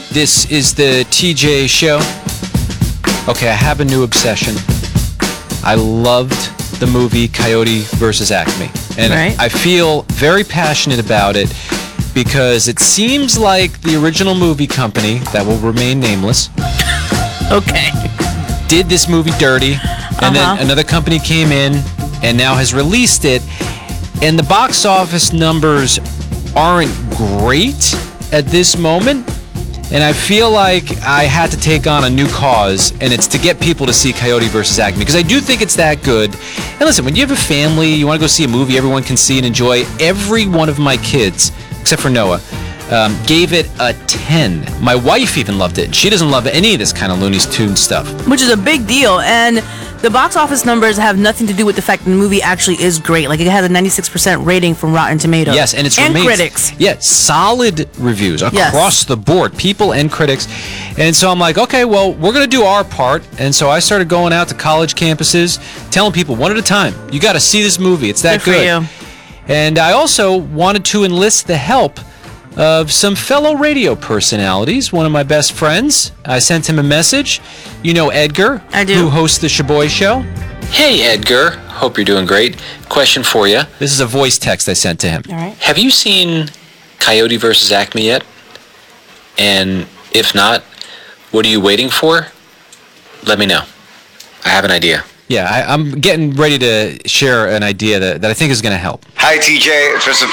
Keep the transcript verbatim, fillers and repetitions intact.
This is the T J Show. Okay, I have a new obsession. I loved the movie Coyote versus Acme. And right. I feel very passionate about it because it seems like the original movie company, that will remain nameless, Okay. did this movie dirty. And Uh-huh. then another company came in and now has released it. And the box office numbers aren't great at this moment. And I feel like I had to take on a new cause, and it's to get people to see Coyote versus Acme, because I do think it's that good. And listen, when you have a family, you want to go see a movie everyone can see and enjoy, every one of my kids, except for Noah, um, gave it a ten. My wife even loved it. She doesn't love any of this kind of Looney Tunes stuff. Which is a big deal. And the box office numbers have nothing to do with the fact that the movie actually is great. Like, it has a ninety-six percent rating from Rotten Tomatoes. Yes, and it's and remains, critics. Yeah, solid reviews across Yes. the board, people and critics. And so I'm like, okay, well, we're going to do our part. And so I started going out to college campuses, telling people one at a time, you got to see this movie. It's that Good for good. you. And I also wanted to enlist the help of some fellow radio personalities. One of my best friends, I sent him a message. You know Edgar, I do. who hosts the Shaboy Show. Hey, Edgar. Hope you're doing great. Question for you. This is a voice text I sent to him. All right. Have you seen Coyote versus Acme yet? And if not, what are you waiting for? Let me know. I have an idea. Yeah, I, I'm getting ready to share an idea that, that I think is going to help. Hi, T J. It's Mister